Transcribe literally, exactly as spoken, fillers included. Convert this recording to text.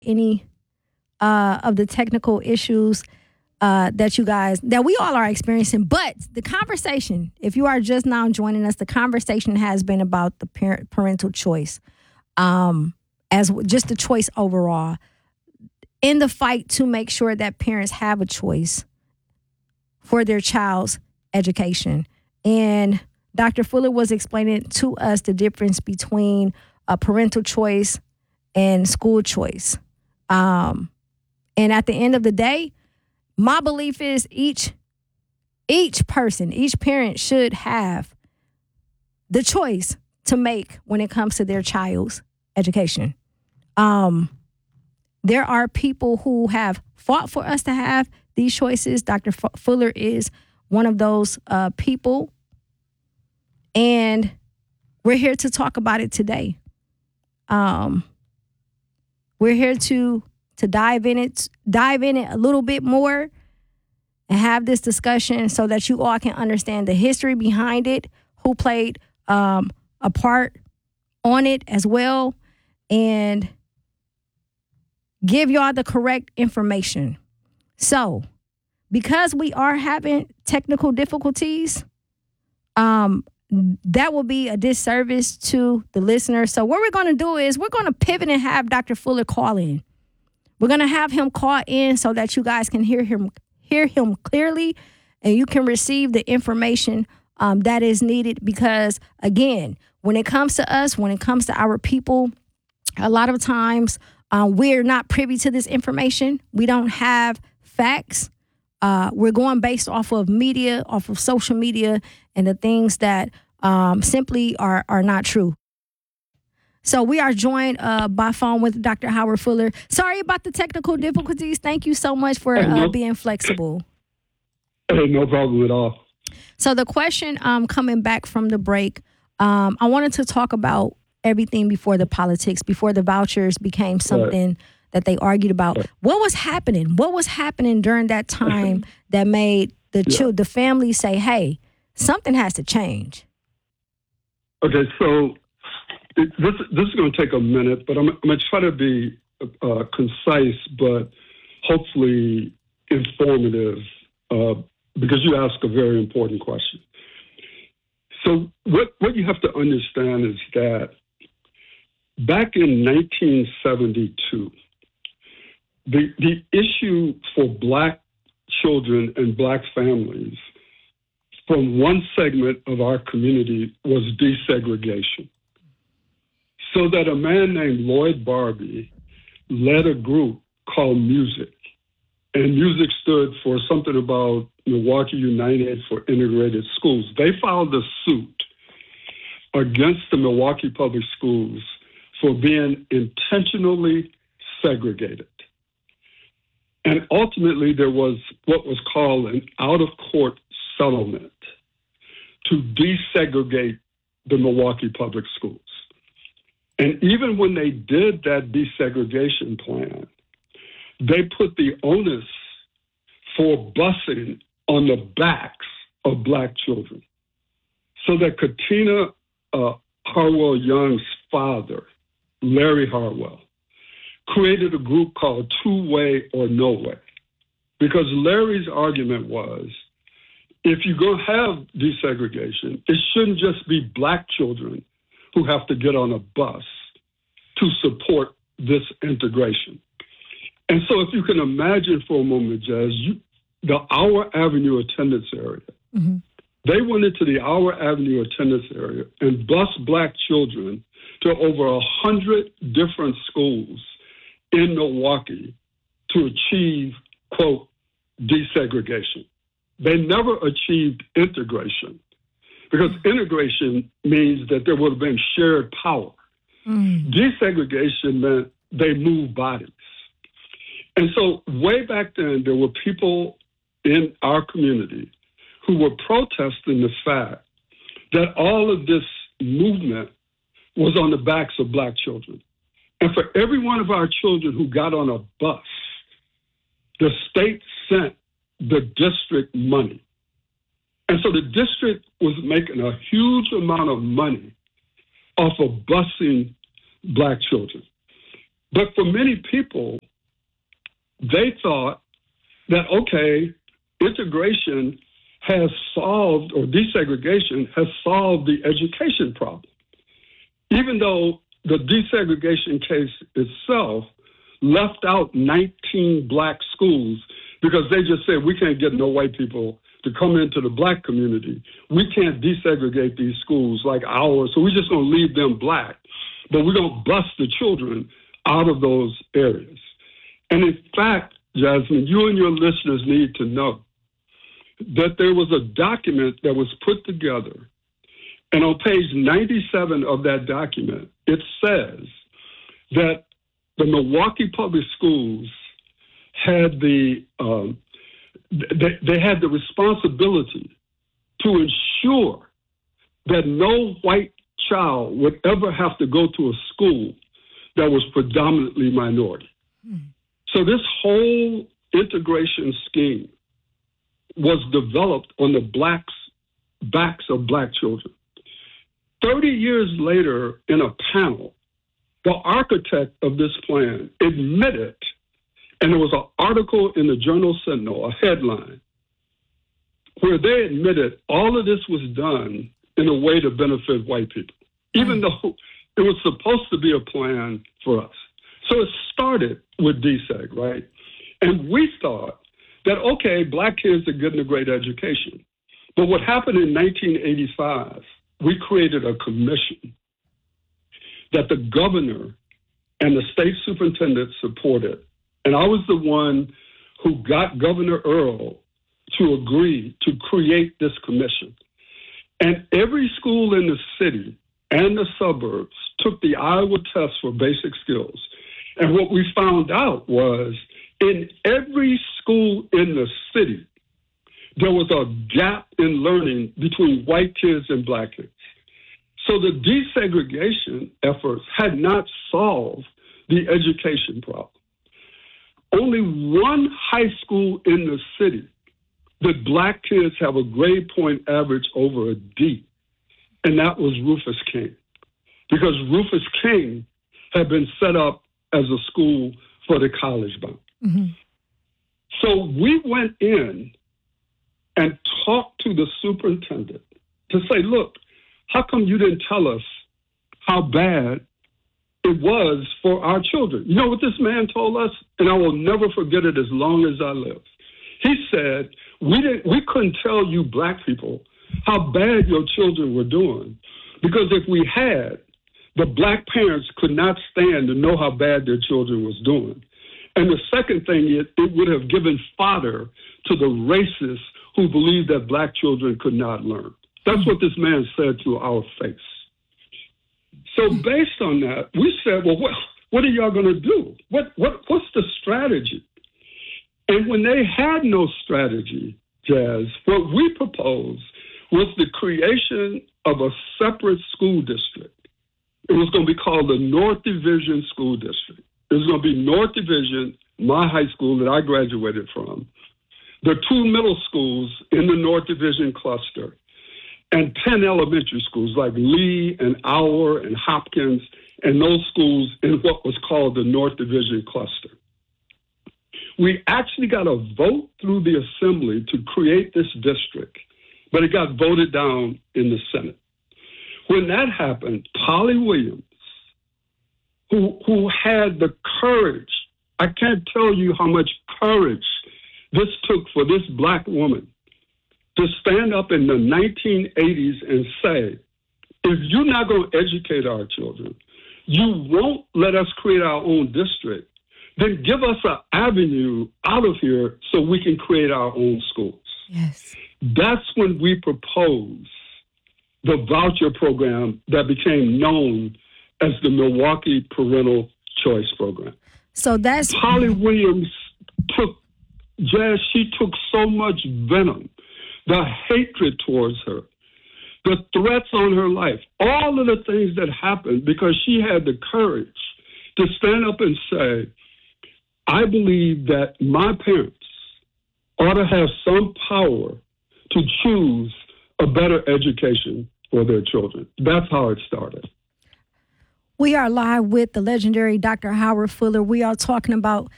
any uh, of the technical issues uh, that you guys, that we all are experiencing. But the conversation, if you are just now joining us, the conversation has been about the parent, parental choice, um, as just the choice overall, in the fight to make sure that parents have a choice for their child's education. And Doctor Fuller was explaining to us the difference between a parental choice and school choice. Um, and at the end of the day, my belief is each each person, each parent should have the choice to make when it comes to their child's education. Um, there are people who have fought for us to have these choices. Doctor F- Fuller is one of those uh, people. And we're here to talk about it today. Um, we're here to to dive in it, dive in it a little bit more and have this discussion so that you all can understand the history behind it, who played um, a part on it as well, and give y'all the correct information. So, because we are having technical difficulties, um, that will be a disservice to the listener. So what we're going to do is we're going to pivot and have Doctor Fuller call in. We're going to have him call in so that you guys can hear him hear him clearly and you can receive the information um, that is needed. Because, again, when it comes to us, when it comes to our people, a lot of times um, we're not privy to this information. We don't have facts. Uh, we're going based off of media, off of social media, and the things that um, simply are are not true. So we are joined uh, by phone with Doctor Howard Fuller. Sorry about the technical difficulties. Thank you so much for Hey, no, uh, being flexible. Hey, no problem at all. So the question um, coming back from the break, um, I wanted to talk about everything before the politics, before the vouchers became something right. that they argued about. Right. What was happening? What was happening during that time that made the yeah. ch- the family say, hey, something has to change? Okay, so it, this this is going to take a minute, but I'm, I'm going to try to be uh, concise, but hopefully informative, uh, because you asked a very important question. So what, what you have to understand is that back in nineteen seventy-two, the, the issue for Black children and Black families from one segment of our community was desegregation. So that a man named Lloyd Barbie led a group called MUSIC. And MUSIC stood for something about Milwaukee United for Integrated Schools. They filed a suit against the Milwaukee Public Schools for being intentionally segregated. And ultimately, there was what was called an out-of-court settlement to desegregate the Milwaukee Public Schools. And even when they did that desegregation plan, they put the onus for busing on the backs of Black children. So that Katina uh, Harwell Young's father, Larry Harwell, created a group called Two Way or No Way. Because Larry's argument was, if you're going to have desegregation, it shouldn't just be Black children who have to get on a bus to support this integration. And so if you can imagine for a moment, Jazz, you, the Our Avenue attendance area, mm-hmm. they went into the Our Avenue attendance area and bused Black children to over one hundred different schools in Milwaukee to achieve, quote, desegregation. They never achieved integration, because integration means that there would have been shared power. Mm. Desegregation meant they moved bodies. And so way back then, there were people in our community who were protesting the fact that all of this movement was on the backs of Black children. And for every one of our children who got on a bus, the state sent the district money. And so the district was making a huge amount of money off of busing Black children. But for many people, they thought that, okay, integration has solved, or desegregation has solved the education problem. Even though the desegregation case itself left out nineteen black schools because they just said, we can't get no white people to come into the black community. We can't desegregate these schools like ours, so we're just going to leave them black. But we're going to bust the children out of those areas. And in fact, Jasmine, you and your listeners need to know that there was a document that was put together, and on page ninety-seven of that document, it says that the Milwaukee Public Schools had the um, they, they had the responsibility to ensure that no white child would ever have to go to a school that was predominantly minority. Mm. So this whole integration scheme was developed on the blacks, backs of black children. thirty years later, in a panel, the architect of this plan admitted, and there was an article in the Journal Sentinel, a headline, where they admitted all of this was done in a way to benefit white people, even mm. though it was supposed to be a plan for us. So it started with deseg, right? And we thought that, okay, black kids are getting a great education. But what happened in nineteen eighty-five, we created a commission that the governor and the state superintendent supported. And I was the one who got Governor Earl to agree to create this commission. And every school in the city and the suburbs took the Iowa test for basic skills. And what we found out was in every school in the city, there was a gap in learning between white kids and black kids. So the desegregation efforts had not solved the education problem. Only one high school in the city that black kids have a grade point average over a D, and that was Rufus King, because Rufus King had been set up as a school for the college bound. Mm-hmm. So we went in and talked to the superintendent to say, look, how come you didn't tell us how bad it was for our children? You know what this man told us? And I will never forget it as long as I live. He said, we didn't, we couldn't tell you black people how bad your children were doing, because if we had, the black parents could not stand to know how bad their children was doing. And the second thing, it, it would have given fodder to the racists who believed that black children could not learn. That's what this man said to our face. So based on that, we said, well, what, what are y'all going to do? What, what, what's the strategy? And when they had no strategy, Jazz, what we proposed was the creation of a separate school district. It was going to be called the North Division School District. It was going to be North Division, my high school that I graduated from, the two middle schools in the North Division cluster, and ten elementary schools like Lee and Auer and Hopkins, and those schools in what was called the North Division cluster. We actually got a vote through the assembly to create this district, but it got voted down in the Senate. When that happened, Polly Williams, who, who had the courage, I can't tell you how much courage this took for this black woman to stand up in the nineteen eighties and say, if you're not going to educate our children, you won't let us create our own district, then give us an avenue out of here so we can create our own schools. Yes. That's when we proposed the voucher program that became known as the Milwaukee Parental Choice Program. So that's... Polly Williams took, Jazz, she took so much venom, the hatred towards her, the threats on her life, all of the things that happened because she had the courage to stand up and say, I believe that my parents ought to have some power to choose a better education for their children. That's how it started. We are live with the legendary Doctor Howard Fuller. We are talking about